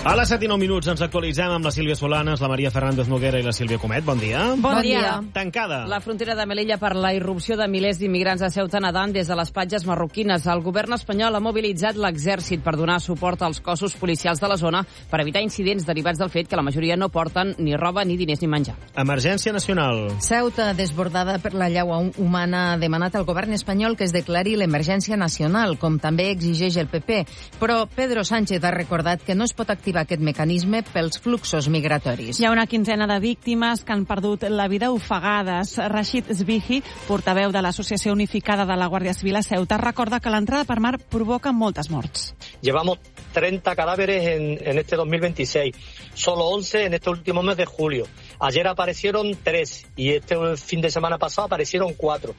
A les 7 i 9 minuts ens actualitzem amb la Sílvia Solanes, la Maria Fernández Noguera i la Sílvia Comet. Bon dia. Bon dia. Tancada. La frontera de Melilla per la irrupció de milers d'immigrants a Ceuta nedant des de les platges marroquines. El govern espanyol ha mobilitzat l'exèrcit per donar suport als cossos policials de la zona per evitar incidents derivats del fet que la majoria no porten ni roba, ni diners, ni menjar. Emergència nacional. Ceuta, desbordada per la llaua humana, ha demanat al govern espanyol que es declari l'emergència nacional, com també exigeix el PP. Però Pedro Sánchez ha recordat que no es pot activar aquest mecanisme pels fluxos migratoris. Hi ha una quinzena de víctimes que han perdut la vida ofegades. Rashid Zbihi, portaveu de l'Associació Unificada de la Guàrdia Civil a Ceuta, recorda que l'entrada per mar provoca moltes morts. Llevamos 30 cadáveres en este 2026, solo 11 en este último mes de julio. Ayer aparecieron 3 y este fin de semana pasado aparecieron 4.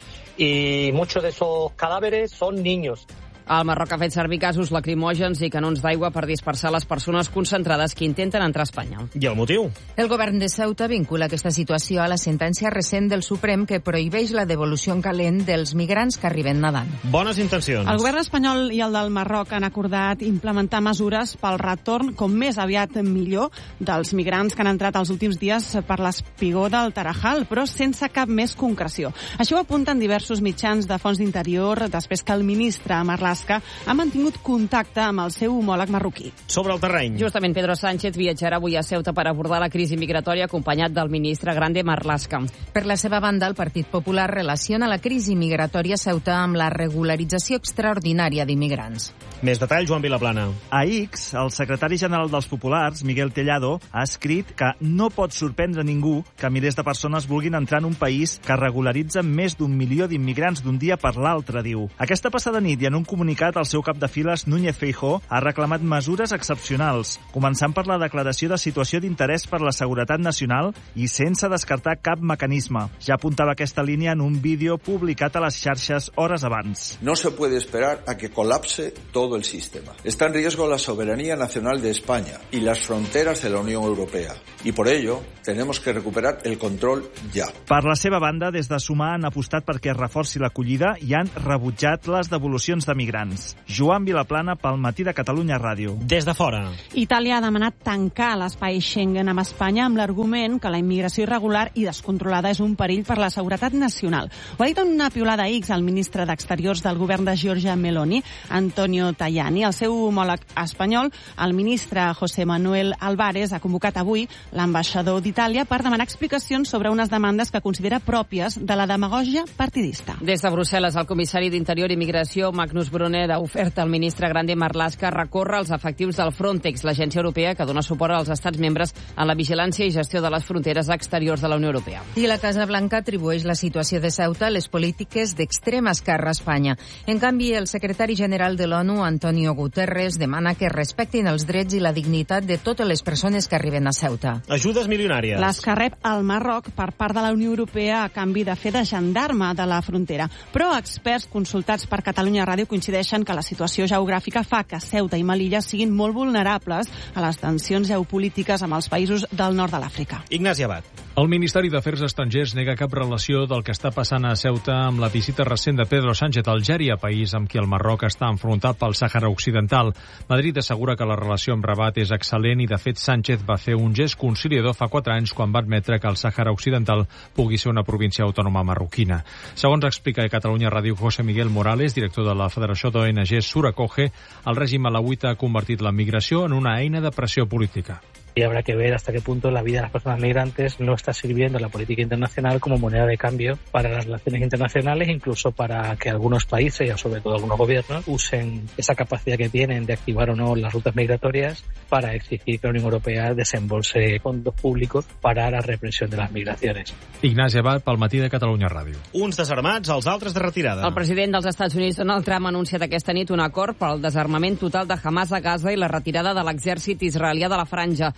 Y muchos de esos cadáveres son niños. El Marroc ha fet servir gasos lacrimògens i canons d'aigua per dispersar les persones concentrades que intenten entrar a Espanya. I el motiu? El govern de Ceuta vincula aquesta situació a la sentència recent del Suprem que prohibeix la devolució en calent dels migrants que arriben nedant. Bones intencions. El govern espanyol i el del Marroc han acordat implementar mesures pel retorn, com més aviat millor, dels migrants que han entrat els últims dies per l'espigó del Tarajal, però sense cap més concreció. Això ho apunten diversos mitjans de fonts d'interior després que el ministre Marlaska ha mantingut contacte amb el seu homòleg marroquí. Sobre el terreny. Justament Pedro Sánchez viatjarà avui a Ceuta per abordar la crisi migratòria acompanyat del ministre Grande Marlaska. Per la seva banda, el Partit Popular relaciona la crisi migratòria a Ceuta amb la regularització extraordinària d'immigrants. Més detall, Joan Vilaplana. A X, el secretari general dels Populars, Miguel Tellado, ha escrit que no pot sorprendre ningú que milers de persones vulguin entrar en un país que regularitza més d'1 milió d'immigrants d'un dia per l'altre, diu. Aquesta passada nit i en un comunicat, el seu cap de files, Núñez Feijóo, ha reclamat mesures excepcionals, començant per la declaració de situació d'interès per la seguretat nacional i sense descartar cap mecanisme. Ja apuntava aquesta línia en un vídeo publicat a les xarxes hores abans. No se puede esperar a que colapse todo el sistema. Está en riesgo la soberanía nacional de España y las fronteras de la Unión Europea. Y por ello, tenemos que recuperar el control ya. Per la seva banda, des de Sumar han apostat perquè es reforci l'acollida i han rebutjat les devolucions de migrants. Joan Vilaplana, pel Matí de Catalunya Ràdio. Des de fora. Itàlia ha demanat tancar l'espai Schengen amb Espanya amb l'argument que la immigració irregular i descontrolada és un perill per la seguretat nacional. Ho ha dit en una piulada X el ministre d'Exteriors del govern de Giorgia Meloni, Antonio Tajani. El seu homòleg espanyol, el ministre José Manuel Álvarez, ha convocat avui l'ambaixador d'Itàlia per demanar explicacions sobre unes demandes que considera pròpies de la demagògia partidista. Des de Brussel·les, el comissari d'Interior i Migració, Magnus Brunner, ha ofert al ministre Grande Marlaska recórrer als efectius del Frontex, l'agència europea que dona suport als estats membres en la vigilància i gestió de les fronteres exteriors de la Unió Europea. I la Casa Blanca atribueix la situació de Ceuta a les polítiques d'extrema esquerra a Espanya. En canvi, el secretari general de l'ONU, Antonio Guterres, demana que respectin els drets i la dignitat de totes les persones que arriben a Ceuta. Ajudes milionàries. Les que rep el Marroc per part de la Unió Europea a canvi de fer de gendarme de la frontera. Però experts consultats per Catalunya Ràdio coincideixen que la situació geogràfica fa que Ceuta i Melilla siguin molt vulnerables a les tensions geopolítiques amb els països del nord de l'Àfrica. Ignasi Abad. El Ministeri d'Afers Estrangers nega cap relació del que està passant a Ceuta amb la visita recent de Pedro Sánchez a Algèria, país amb qui el Marroc està enfrontat pel Sàhara Occidental. Madrid assegura que la relació amb Rabat és excel·lent i, de fet, Sánchez va fer un gest conciliador fa 4 anys quan va admetre que el Sàhara Occidental pugui ser una província autònoma marroquina. Segons explica a Catalunya Ràdio José Miguel Morales, director de la Federació d'ONG Suracoge, el règim alauita ha convertit la migració en una eina de pressió política. Y habrá que ver hasta qué punto la vida de las personas migrantes no está sirviendo a la política internacional como moneda de cambio para las relaciones internacionales, incluso para que algunos países, y sobre todo algunos gobiernos, usen esa capacidad que tienen de activar o no las rutas migratorias para exigir que la Unión Europea desembolse fondos públicos para la represión de las migraciones. Ignasi Abad, pel Matí de Catalunya Ràdio. Uns desarmats, els altres de retirada. El president dels Estats Units, Donald Trump, ha anunciat aquesta nit un acord per al desarmament total de Hamas a Gaza i la retirada de l'exèrcit israelià de la franja.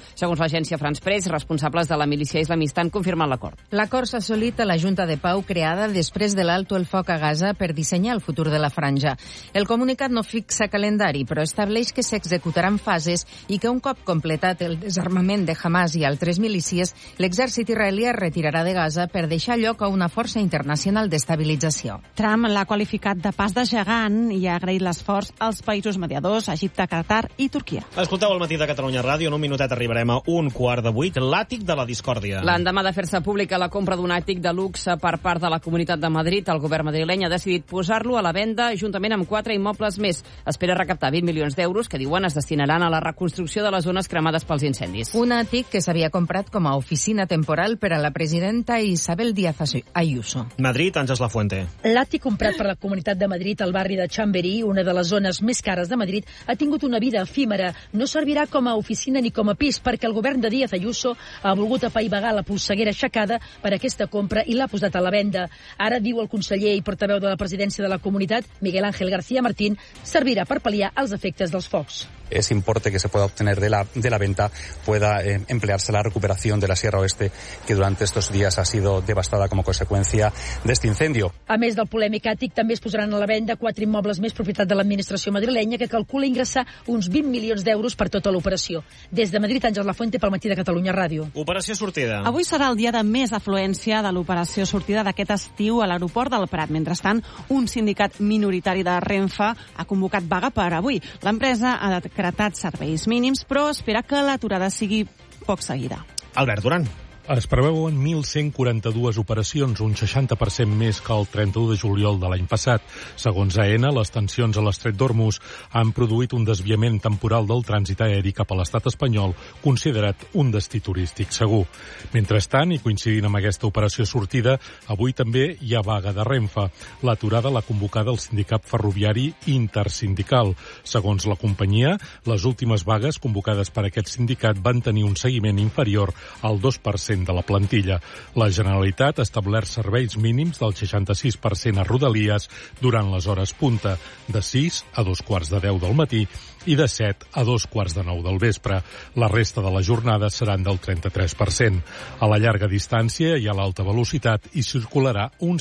Segons l'agència France Press, responsables de la milícia islamista han confirmat l'acord. L'acord s'ha assolit a la Junta de Pau creada després de l'alto el foc a Gaza per dissenyar el futur de la franja. El comunicat no fixa calendari, però estableix que s'executarà en fases i que un cop completat el desarmament de Hamas i altres milícies, l'exèrcit israelià es retirarà de Gaza per deixar lloc a una força internacional d'estabilització. Trump l'ha qualificat de pas de gegant i ha agraït l'esforç als països mediadors, Egipte, Qatar i Turquia. Escolteu el matí de Catalunya Ràdio. En un minutet arribarem a 7:15, l'àtic de la discòrdia. L'endemà de fer-se pública la compra d'un àtic de luxe per part de la Comunitat de Madrid, el govern madrileny ha decidit posar-lo a la venda juntament amb 4 immobles més. Espera recaptar 20 milions d'euros que diuen es destinaran a la reconstrucció de les zones cremades pels incendis. Un àtic que s'havia comprat com a oficina temporal per a la presidenta Isabel Díaz Ayuso. Madrid, Àngels Lafuente. L'àtic comprat per la Comunitat de Madrid al barri de Chamberí, una de les zones més cares de Madrid, ha tingut una vida efímera. No servirà com a oficina ni com a pis perquè el govern de Díaz Ayuso ha volgut apaivagar la polseguera aixecada per aquesta compra i l'ha posat a la venda. Ara, diu el conseller i portaveu de la presidència de la Comunitat, Miguel Ángel García Martín, servirà per pal·liar els efectes dels focs. Ese importe que se pueda obtener de la venta pueda emplearse la recuperación de la Sierra Oeste, que durante estos días ha sido devastada como consecuencia de este incendio. A més del polèmic àtic, també es posaran a la venda 4 immobles més propietat de l'administració madrilenya, que calcula ingressar uns 20 milions d'euros per tota l'operació. Des de Madrid, Àngels Lafuente, pel matí de Catalunya Ràdio. Operació sortida. Avui serà el dia de més afluència de l'operació sortida d'aquest estiu a l'aeroport del Prat. Mentrestant, un sindicat minoritari de Renfe ha convocat vaga per avui. L'empresa ha decretat serveis mínims, però espera que l'aturada sigui poc seguida. Albert Duran. Es preveuen 1.142 operacions, un 60% més que el 31 de juliol de l'any passat. Segons AENA, les tensions a l'estret d'Hormuz han produït un desviament temporal del trànsit aeri cap a l'estat espanyol, considerat un destí turístic segur. Mentrestant, i coincidint amb aquesta operació sortida, avui també hi ha vaga de Renfe. L'aturada l'ha convocada el sindicat ferroviari intersindical. Segons la companyia, les últimes vagues convocades per aquest sindicat van tenir un seguiment inferior al 2% de la plantilla. La Generalitat ha establert serveis mínims del 66% a Rodalies durant les hores punta, de 6 a 2:15 del matí i de 7 a 2:15 del vespre. La resta de les jornades seran del 33%. A la llarga distància i a l'alta velocitat hi circularà un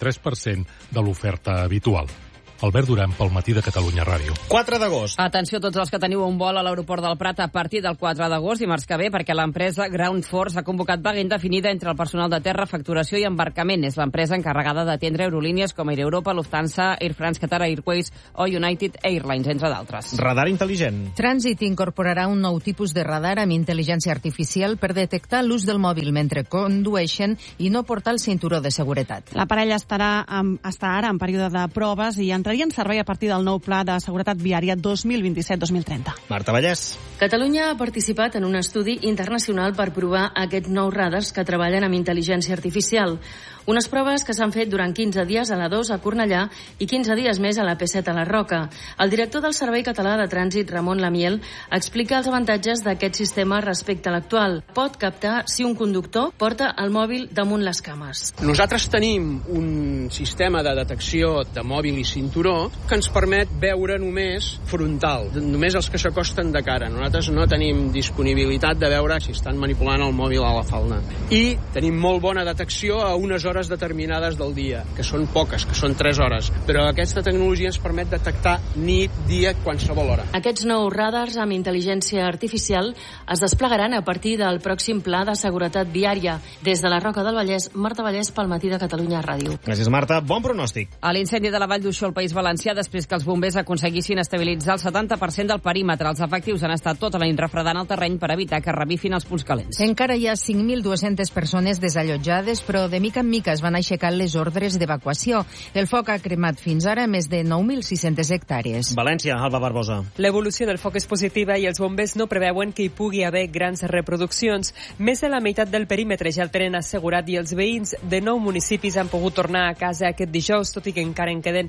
73% de l'oferta habitual. Albert Duran, pel matí de Catalunya Ràdio. 4 d'agost. Atenció a tots els que teniu un vol a l'aeroport del Prat a partir del 4 d'agost, dimarts que ve, perquè l'empresa Ground Force ha convocat vaga indefinida entre el personal de terra, facturació i embarcament. És l'empresa encarregada d'atendre aerolínies com Air Europa, Lufthansa, Air France, Qatar Airways o United Airlines, entre d'altres. Radar intel·ligent. Trànsit incorporarà un nou tipus de radar amb intel·ligència artificial per detectar l'ús del mòbil mentre condueixen i no portar el cinturó de seguretat. L'aparell està ara en període de proves i entraria en servei a partir del nou Pla de Seguretat Viària 2027-2030. Marta Vallès. Catalunya ha participat en un estudi internacional per provar aquests nous radars que treballen amb intel·ligència artificial. Unes proves que s'han fet durant 15 dies a la 2 a Cornellà i 15 dies més a la P7 a la Roca. El director del Servei Català de Trànsit, Ramon Lamiel, explica els avantatges d'aquest sistema respecte a l'actual. Pot captar si un conductor porta el mòbil damunt les cames. Nosaltres tenim un sistema de detecció de mòbil i cinturó que ens permet veure només frontal, només els que s'acosten de cara. Nosaltres no tenim disponibilitat de veure si estan manipulant el mòbil a la falda. I tenim molt bona detecció a unes hores determinades del dia, que són poques, que són 3 hores. Però aquesta tecnologia ens permet detectar nit, dia, qualsevol hora. Aquests nous radars amb intel·ligència artificial es desplegaran a partir del pròxim Pla de Seguretat Viària. Des de la Roca del Vallès, Marta Vallès pel matí de Catalunya Ràdio. Gràcies, Marta. Bon pronòstic. A l'incendi de la Vall d'Uixó al País Valencià, després que els bombers aconseguissin estabilitzar el 70% del perímetre. Els efectius han estat tota la nit refredant el terreny per evitar que revifin els punts calents. Encara hi ha 5.200 persones desallotjades, però de mica en mica es van aixecar les ordres d'evacuació. El foc ha cremat fins ara més de 9.600 hectàrees. València, Alba Barbosa. L'evolució del foc és positiva i els bombers no preveuen que hi pugui haver grans reproduccions. Més de la meitat del perímetre ja el tenen assegurat i els veïns de 9 municipis han pogut tornar a casa aquest dijous, tot i que encara en queden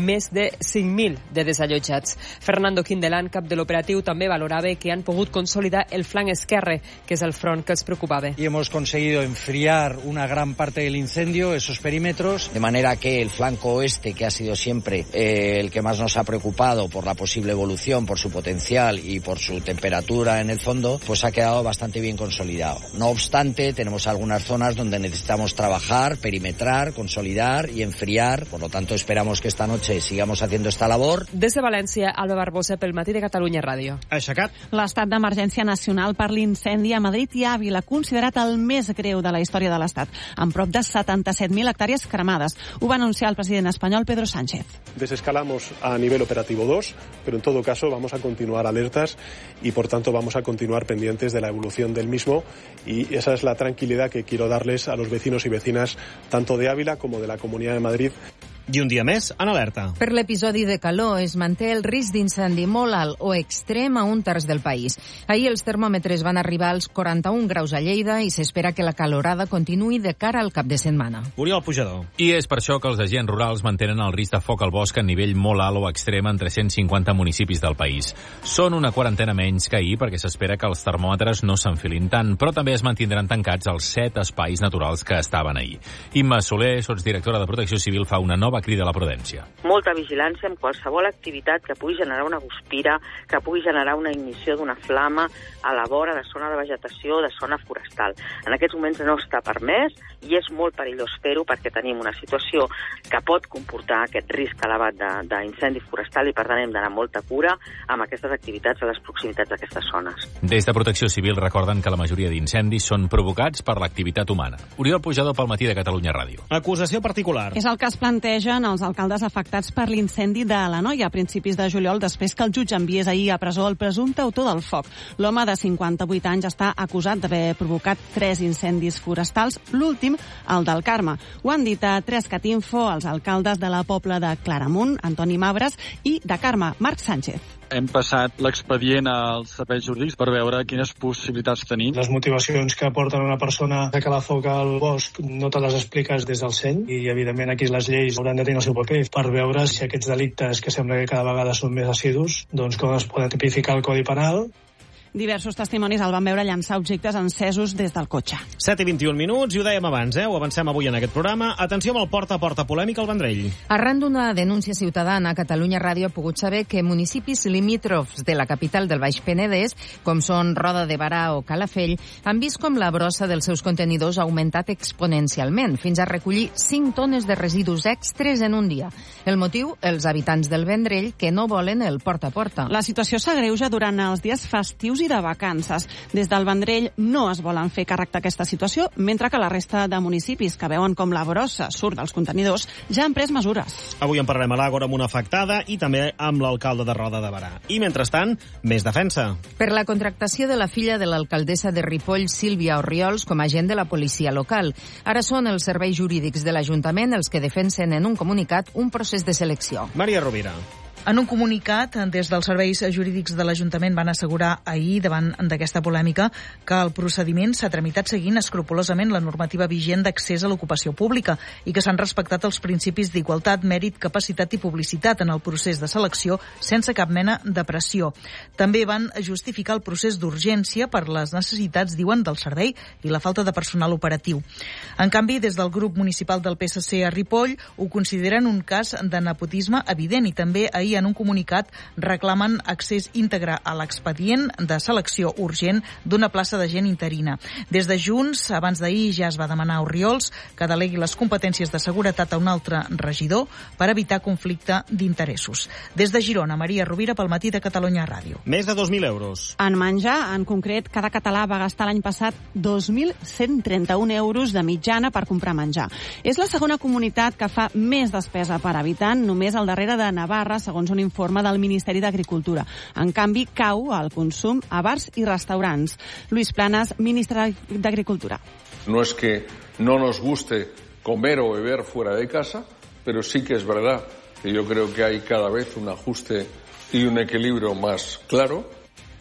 més de 5.000 de desallotjats. Fernando Quindelán, cap de l'operatiu, també valorava que han pogut consolidar el flanc esquerre, que és el front que els preocupava. Y hemos conseguido enfriar una gran parte del incendio, esos perímetros, de manera que el flanco oeste, que ha sido siempre el que más nos ha preocupado por la posible evolución, por su potencial y por su temperatura en el fondo, pues ha quedado bastante bien consolidado. No obstante, tenemos algunas zonas donde necesitamos trabajar, perimetrar, consolidar y enfriar. Por lo tanto, esperamos que esta noche sigamos haciendo esta labor. Des de València, Alba Barbosa, pel Matí de Catalunya Ràdio. Aixecat. L'estat d'emergència nacional per l'incendi a Madrid i Àvila, considerat el més greu de la història de l'Estat, amb prop de 77.000 hectàrees cremades. Ho va anunciar el president espanyol Pedro Sánchez. Desescalamos a nivel operativo 2, pero en todo caso vamos a continuar alertas y por tanto vamos a continuar pendientes de la evolución del mismo, y esa es la tranquilidad que quiero darles a los vecinos y vecinas tanto de Ávila como de la Comunidad de Madrid. I un dia més en alerta. Per l'episodi de calor es manté el risc d'incendi molt alt o extrem a un terç del país. Ahir els termòmetres van arribar als 41 graus a Lleida i s'espera que la calorada continuï de cara al cap de setmana. Oriol Pujador. I és per això que els agents rurals mantenen el risc de foc al bosc a nivell molt alt o extrem en 350 municipis del país. Són una quarantena menys que ahir perquè s'espera que els termòmetres no s'enfilin tant, però també es mantindran tancats els 7 espais naturals que estaven ahir. Imma Soler, sotsdirectora de Protecció Civil, fa una nova crida a la prudència. Molta vigilància amb qualsevol activitat que pugui generar una guspira, que pugui generar una ignició d'una flama a la vora de zona de vegetació, de zona forestal. En aquests moments no està permès i és molt perillós fer-ho perquè tenim una situació que pot comportar aquest risc elevat d'incendi forestal i per tant hem d'anar amb molta cura amb aquestes activitats a les proximitats d'aquestes zones. Des de Protecció Civil recorden que la majoria d'incendis són provocats per l'activitat humana. Oriol Pujador pel Matí de Catalunya Ràdio. Acusació particular. És el que es plantegen els alcaldes afectats per l'incendi de l'Anoia a principis de juliol, després que el jutge enviés ahir a presó el presumpte autor del foc. L'home de 58 anys està acusat d'haver provocat 3 incendis forestals, l'últim, el del Carme. Ho han dit a 3catinfo els alcaldes de la Pobla de Claramunt, Antoni Mabres, i de Carme, Marc Sánchez. Hem passat l'expedient als serveis jurídics per veure quines possibilitats tenim. Les motivacions que porten una persona a calar foc al bosc no te les expliques des del seny i, evidentment, aquí les lleis hauran de tenir el seu paper per veure si aquests delictes, que sembla que cada vegada són més assidus, doncs com es poden tipificar el Codi Penal. Diversos testimonis el van veure llançar objectes encesos des del cotxe. 7:21 minuts, i ho dèiem abans, ho avancem avui en aquest programa. Atenció amb el porta a porta polèmic al Vendrell. Arran d'una denúncia ciutadana, Catalunya Ràdio ha pogut saber que municipis limítrofs de la capital del Baix Penedès, com són Roda de Barà o Calafell, han vist com la brossa dels seus contenidors ha augmentat exponencialment, fins a recollir 5 tones de residus extres en un dia. El motiu, els habitants del Vendrell, que no volen el porta a porta. La situació s'agreuja durant els dies festius i de vacances. Des del Vendrell no es volen fer càrrec d'aquesta situació, mentre que la resta de municipis que veuen com la brossa surt dels contenidors ja han pres mesures. Avui en parlarem a l'Àgora amb una afectada i també amb l'alcalde de Roda de Barà. I, mentrestant, més defensa. Per la contractació de la filla de l'alcaldessa de Ripoll, Sílvia Orriols, com a agent de la policia local. Ara són els serveis jurídics de l'Ajuntament els que defensen en un comunicat un procés de selecció. Maria Rovira. En un comunicat, des dels serveis jurídics de l'Ajuntament van assegurar ahir, davant d'aquesta polèmica, que el procediment s'ha tramitat seguint escrupolosament la normativa vigent d'accés a l'ocupació pública i que s'han respectat els principis d'igualtat, mèrit, capacitat i publicitat en el procés de selecció sense cap mena de pressió. També van justificar el procés d'urgència per les necessitats, diuen, del servei i la falta de personal operatiu. En canvi, des del grup municipal del PSC a Ripoll ho consideren un cas de nepotisme evident i també ahir en un comunicat reclamen accés íntegre a l'expedient de selecció urgent d'una plaça de gent interina. Des de Junts, abans d'ahir ja es va demanar a Orriols que delegui les competències de seguretat a un altre regidor per evitar conflicte d'interessos. Des de Girona, Maria Rovira pel Matí de Catalunya Ràdio. Més de 2.000 euros. En menjar, en concret, cada català va gastar l'any passat 2.131 euros de mitjana per comprar menjar. És la segona comunitat que fa més despesa per habitant, només al darrere de Navarra, segons un informe del Ministeri d'Agricultura. En canvi, cau el consum a bars i restaurants. Luis Planas, ministre d'Agricultura. No es que no nos guste comer o beber fuera de casa, pero sí que es verdad que yo creo que hay cada vez un ajuste y un equilibrio más claro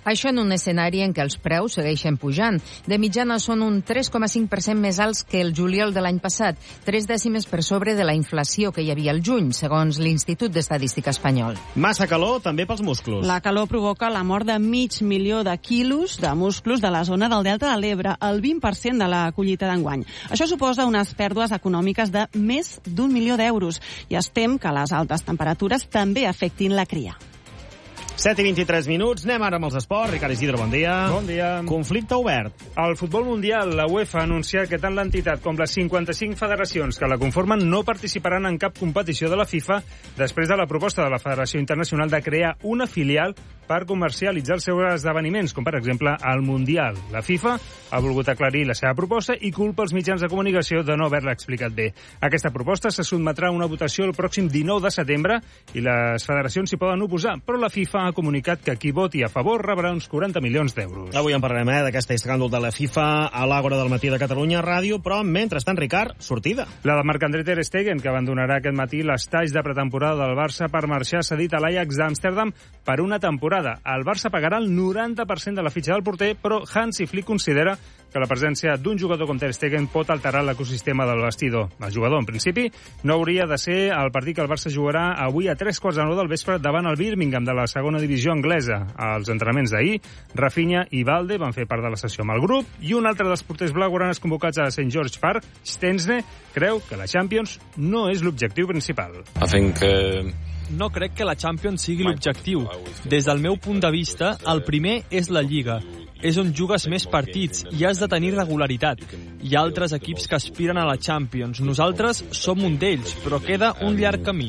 Això en un escenari en què els preus segueixen pujant. De mitjana són un 3,5% més alts que el juliol de l'any passat, 3 dècimes per sobre de la inflació que hi havia al juny, segons l'Institut d'Estadística espanyol. Massa calor també pels músculs. La calor provoca la mort de 500.000 de quilos de músculs de la zona del Delta de l'Ebre, el 20% de la collita d'enguany. Això suposa unes pèrdues econòmiques de més d'1 milió d'euros i es tem que les altes temperatures també afectin la cria. 7:23 minuts, anem ara amb els esports. Ricard Isidro, bon dia. Bon dia. Conflicte obert. Al futbol mundial, la UEFA ha anunciat que tant l'entitat com les 55 federacions que la conformen no participaran en cap competició de la FIFA després de la proposta de la Federació Internacional de crear una filial per comercialitzar els seus esdeveniments, com per exemple el Mundial. La FIFA ha volgut aclarir la seva proposta i culpa els mitjans de comunicació de no haver-la explicat bé. Aquesta proposta se sotmetrà a una votació el pròxim 19 de setembre i les federacions s'hi poden oposar, però la FIFA ha comunicat que qui voti a favor rebrà uns 40 milions d'euros. Avui en parlarem d'aquest escàndol de la FIFA a l'Àgora del matí de Catalunya Ràdio, però mentrestant, Ricard, sortida. La de Marc-André ter Stegen, que abandonarà aquest matí l'estatge de pretemporada del Barça per marxar cedit a l'Ajax d'Amsterdam per una temporada. El Barça pagarà el 90% de la fitxa del porter, però Hansi Flick considera que la presència d'un jugador com Ter Stegen pot alterar l'ecosistema del vestidor. El jugador, en principi, no hauria de ser el partit que el Barça jugarà avui a 3:15 del vespre davant el Birmingham de la segona divisió anglesa. Als entrenaments d'ahir, Rafinha i Valde van fer part de la sessió amb el grup i un altre dels porters blaugranes convocats a St. George Park, Stensne, creu que la Champions no és l'objectiu principal. No crec que la Champions sigui l'objectiu. Des del meu punt de vista, el primer és la Lliga. És on jugues més partits i has de tenir regularitat. Hi ha altres equips que aspiren a la Champions. Nosaltres som un d'ells, però queda un llarg camí.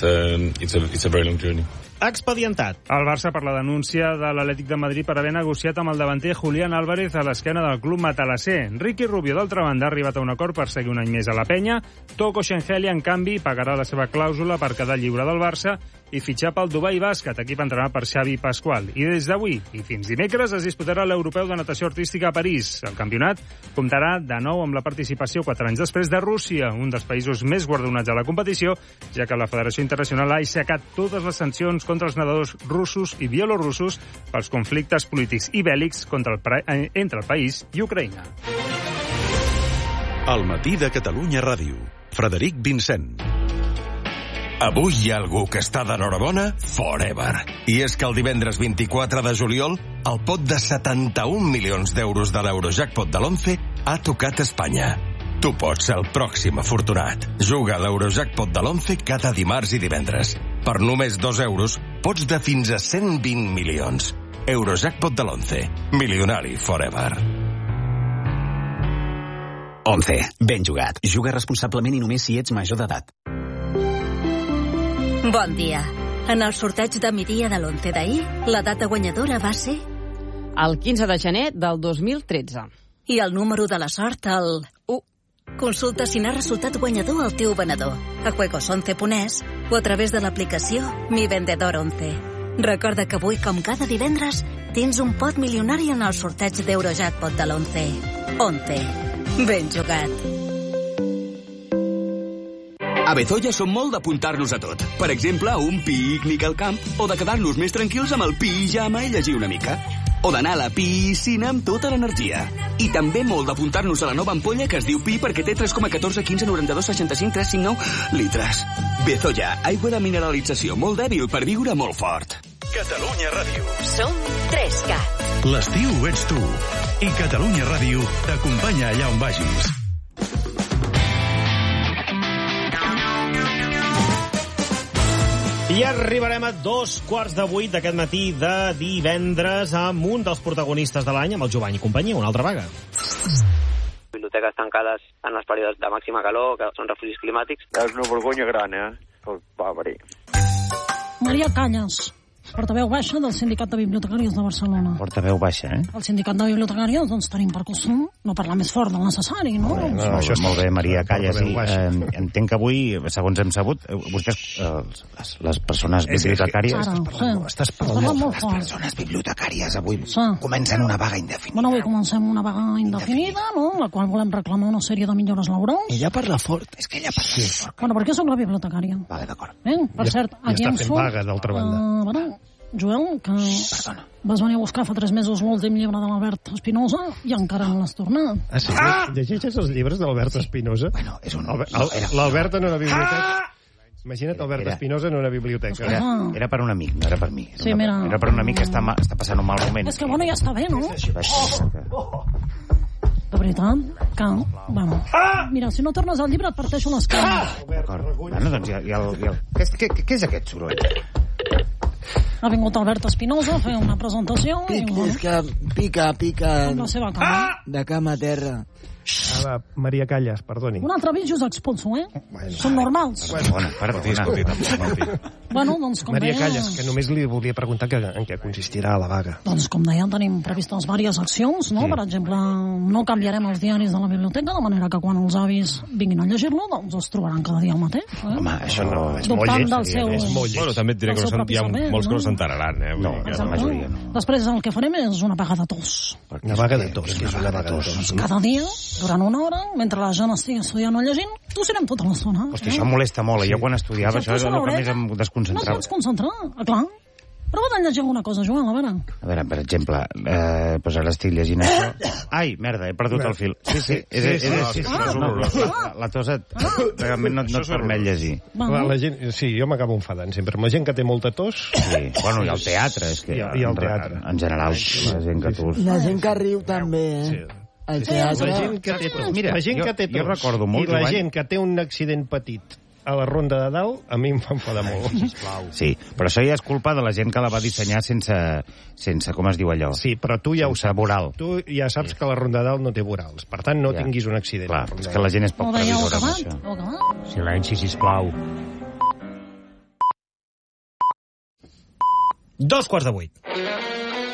Expedientat. El Barça per la denúncia de l'Atlètic de Madrid per haver negociat amb el davanter Julián Álvarez a l'esquena del club matalasser. Ricky Rubio, d'altra banda, ha arribat a un acord per seguir un any més a la penya. Toko Shengelia, en canvi, pagarà la seva clàusula per quedar lliure del Barça i fitxar pel Dubai Bàsquet, equip entrenat per Xavi Pasqual. I des d'avui i fins dimecres es disputarà l'Europeu de Natació Artística a París. El campionat comptarà de nou amb la participació 4 anys després de Rússia, un dels països més guardonats a la competició, ja que la Federació Internacional ha aixecat totes les sancions contra els nedadors russos i bielorussos pels conflictes polítics i bèl·lics entre el país i Ucraïna. Al matí de Catalunya Ràdio. Frederic Vincent. Avui hi ha algú que està d'enhorabona forever. I és que el divendres 24 de juliol, el pot de 71 milions d'euros de l'Eurojackpot de l'11 ha tocat Espanya. Tu pots ser el pròxim afortunat. Juga a l'Eurojackpot de l'11 cada dimarts i divendres. Per només 2 euros, pots de fins a 120 milions. Eurojackpot de l'11. Milionari forever. 11. Ben jugat. Juga responsablement i només si ets major d'edat. Bon dia. En el sorteig de migdia de l'11 d'ahir, la data guanyadora va ser... El 15 de gener del 2013. I el número de la sort, el 1. Consulta si n'ha resultat guanyador el teu venedor a juegos11.es o a través de l'aplicació Mi Vendedor 11. Recorda que avui, com cada divendres, tens un pot milionari en el sorteig d'Eurojackpot de l'11. 11. Ben jugat. A Bezoya som molt d'apuntar-nos a tot. Per exemple, a un pícnic al camp o de quedar-nos més tranquils amb el pijama i llegir una mica. O d'anar a la piscina amb tota l'energia. I també molt d'apuntar-nos a la nova ampolla que es diu Pi perquè té 3,14, 15, 92, 65, 359 litres. Bezoya, aigua de mineralització molt dèbil per viure molt fort. Catalunya Ràdio. Som 3Cat. L'estiu ets tu. I Catalunya Ràdio t'acompanya allà on vagis. I arribarem a 7:45 d'aquest matí de divendres amb un dels protagonistes de l'any, amb el Jovany i companyia, una altra vaga. Biblioteques tancades en els períodes de màxima calor, que són refugis climàtics. És una vergonya gran, Pobre. Maria Cañas, portaveu baixa del Sindicat de Bibliotecàries de Barcelona. Portaveu baixa, El Sindicat de Bibliotecàries, doncs, tenim per costum no parlar més fort del necessari, no? No, això és molt bé, Maria Callas. Entenc que avui, segons hem sabut, vostès, les persones bibliotecàries... Estàs parlant molt fort. Les persones bibliotecàries avui comencen una vaga indefinida. Bueno, avui comencem una vaga indefinida, no?, en la qual volem reclamar una sèrie de millores laborals. Ella parla fort, és que ella parla fort. Bueno, perquè soc la bibliotecària. Vale, d'acord. Per cert, aquí està fent vaga, d'altra banda. Bueno, Joel, que Vas venir a buscar fa 3 mesos l'últim llibre de l'Albert Espinosa i encara no l'has tornat. Ah, sí? Llegeixes els llibres de l'Albert Espinosa? Bueno, és un... L'Albert en una biblioteca... Imagina't Albert Espinosa en una biblioteca. Era per un amic, no era per mi. Sí, mira. Era per un amic que està passant un mal moment. És que, bueno, ja està bé, no? De veritat, que... Bueno, mira, si no tornes al llibre et parteixo les cames. D'acord. Bueno, doncs què és aquest soroll? Ha vingut Albert Espinosa a fer una presentació i... És que pica amb la seva cama. de cama a terra. Va, Maria Callas, perdoni. Un altre bill us expulso, Són normals. Bueno, doncs com Maria deia... Callas, que només li volia preguntar en què consistirà la vaga. Doncs com deia, tenim previstes diverses accions, no? Per exemple, no canviarem els diaris de la biblioteca, de manera que quan els avis vinguin a llegir-lo, doncs els trobaran cada dia el mateix. Home, això no és molt lleig. Bueno, també et diré que hi ha molts que no s'enteraran, No, la majoria no. Després el que farem és una vaga de tos. Una vaga de tos, que és una vaga de tos. Cada dia, durant una hora, mentre la gent estigui estudiant o llegint, tossirem tota l'estona. Hosti, això molesta molt. Jo quan estudiava això era el que més em desconcentrava. No et pots concentrar, clar. Prova de llegir alguna cosa, Joan, a veure. A veure, per exemple, doncs ara estic llegint això. Ai, merda, he perdut el fil. Sí. La tos realment no et permet llegir. La gent, sí, jo m'acabo enfadant sempre. La gent que té molta tos... Sí, bueno, i el teatre, és que... I el teatre. En general, la gent que tos... La gent que riu també, El teatre... La gent que té tos. La gent que té tos. Jo recordo molt, I la gent que té un accident petit a la ronda de dalt, a mi em fa enfadar molt. Sí, però això ja és culpa de la gent que la va dissenyar sense com es diu allò? Sí, però tu ja ho saps. Voral. Tu ja saps que la ronda de dalt no té vorals. Per tant, no tinguis un accident. Clar, és que la gent és poc previsora amb això. Silenci, sisplau. 7:02.